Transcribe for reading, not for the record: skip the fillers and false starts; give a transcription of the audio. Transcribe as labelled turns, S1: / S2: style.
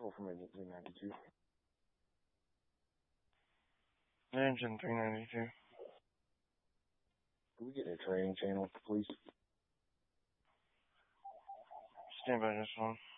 S1: Central from Engine 392.
S2: Engine 392.
S1: Can we get a training channel, please?
S2: Stand by this one.